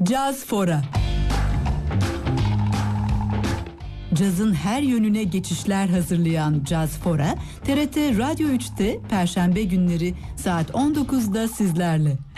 Caz Fora. Cazın her yönüne geçişler hazırlayan Caz Fora, TRT Radyo 3'te Perşembe günleri saat 19'da sizlerle.